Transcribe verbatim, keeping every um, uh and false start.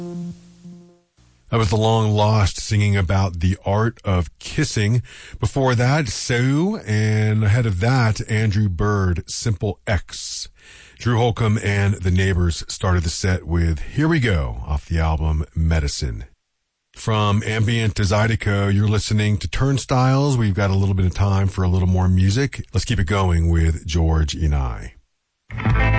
That was The Long Lost singing about the art of kissing. Before that, Seu, and ahead of that, Andrew Bird, Simple X. Drew Holcomb and the Neighbors started the set with Here We Go off the album Medicine. From ambient to Zydeco, you're listening to Turnstiles. We've got a little bit of time for a little more music. Let's keep it going with George Enai.